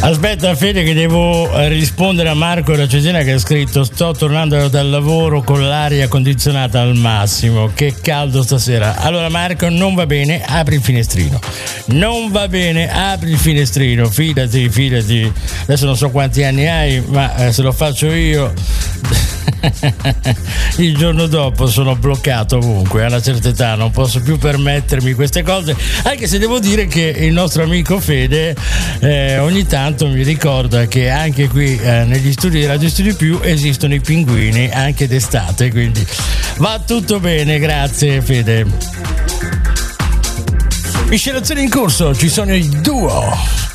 Aspetta Fede che devo rispondere a Marco da Cesena che ha scritto: sto tornando dal lavoro con l'aria condizionata al massimo, che caldo stasera. Allora Marco, non va bene, apri il finestrino. Non va bene, apri il finestrino, fidati. Adesso non so quanti anni hai, ma se lo faccio io il giorno dopo sono bloccato ovunque, a una certa età non posso più permettermi queste cose, anche se devo dire che il nostro amico Fede ogni tanto mi ricorda che anche qui negli studi di Radio Studio Più esistono i pinguini anche d'estate, quindi va tutto bene, grazie Fede. Miscelazione in corso, ci sono i duo.